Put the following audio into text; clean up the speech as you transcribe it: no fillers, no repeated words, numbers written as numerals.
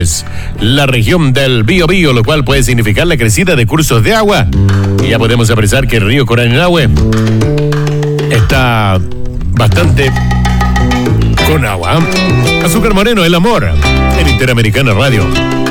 la región del Biobío, lo cual puede significar la crecida de cursos de agua. Y ya podemos apreciar que el río Coronel está bastante con agua. Azúcar Moreno, el amor, en Interamericana Radio.